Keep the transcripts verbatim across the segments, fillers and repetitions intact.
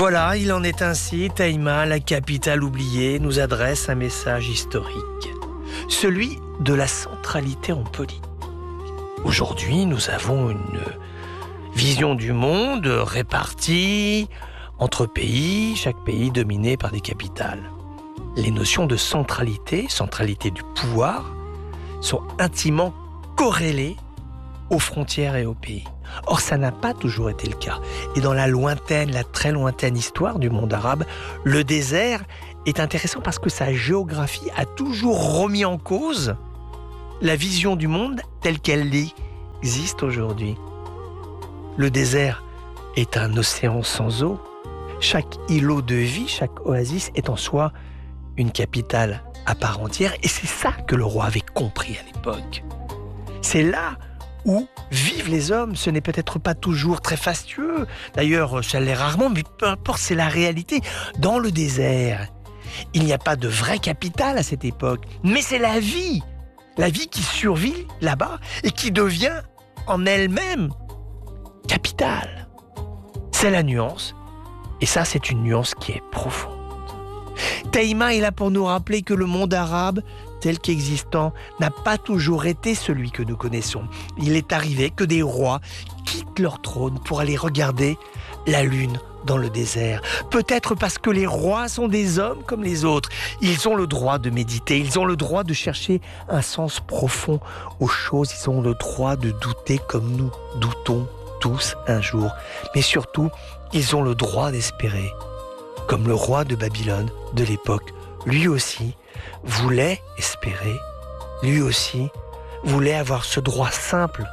Voilà, il en est ainsi. Taïma, la capitale oubliée, nous adresse un message historique. Celui de la centralité en politique. Aujourd'hui, nous avons une vision du monde répartie entre pays, chaque pays dominé par des capitales. Les notions de centralité, centralité du pouvoir, sont intimement corrélées aux frontières et aux pays. Or, ça n'a pas toujours été le cas. Et dans la lointaine, la très lointaine histoire du monde arabe, le désert est intéressant parce que sa géographie a toujours remis en cause la vision du monde telle qu'elle existe aujourd'hui. Le désert est un océan sans eau. Chaque îlot de vie, chaque oasis est en soi une capitale à part entière. Et c'est ça que le roi avait compris à l'époque. C'est là où vivent les hommes. Ce n'est peut-être pas toujours très fastueux. D'ailleurs, ça l'est rarement, mais peu importe, c'est la réalité. Dans le désert, il n'y a pas de vraie capitale à cette époque. Mais c'est la vie. La vie qui survit là-bas et qui devient en elle-même capitale. C'est la nuance. Et ça, c'est une nuance qui est profonde. Taïma est là pour nous rappeler que le monde arabe, tel qu'existant, n'a pas toujours été celui que nous connaissons. Il est arrivé que des rois quittent leur trône pour aller regarder la lune dans le désert. Peut-être parce que les rois sont des hommes comme les autres. Ils ont le droit de méditer, ils ont le droit de chercher un sens profond aux choses, ils ont le droit de douter comme nous doutons tous un jour. Mais surtout, ils ont le droit d'espérer. Comme le roi de Babylone de l'époque, lui aussi voulait espérer, lui aussi voulait avoir ce droit simple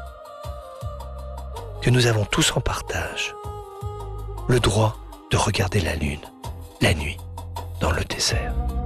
que nous avons tous en partage, le droit de regarder la lune, la nuit, dans le désert.